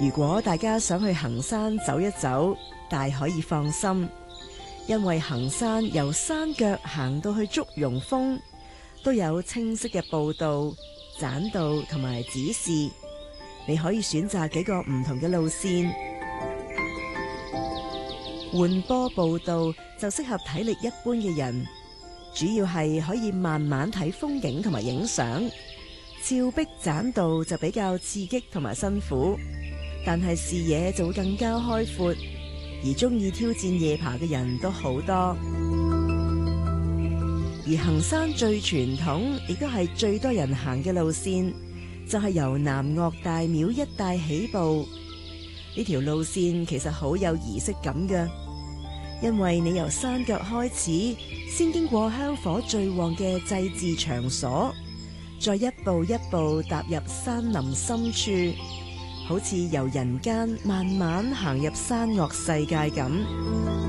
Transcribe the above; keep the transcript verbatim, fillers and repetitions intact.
如果大家想去行山走一走，大可以放心，因為行山由山腳行到去祝融峰，都有清晰嘅步道、棧道同埋指示，你可以選擇幾個唔同嘅路線。緩坡步道就適合體力一般嘅人，主要係可以慢慢睇風景同埋影相。峭壁棧道就比較刺激同埋辛苦，但係視野就會更加開闊，而中意挑戰夜爬嘅人都好多。而行山最傳統亦都係最多人行嘅路線，就係由南岳大廟一帶起步。呢條路線其實好有儀式感嘅，因為你由山腳開始，先經過香火最旺嘅祭祀場所，再一步一步踏入山林深處，好似由人間慢慢行入山岳世界咁。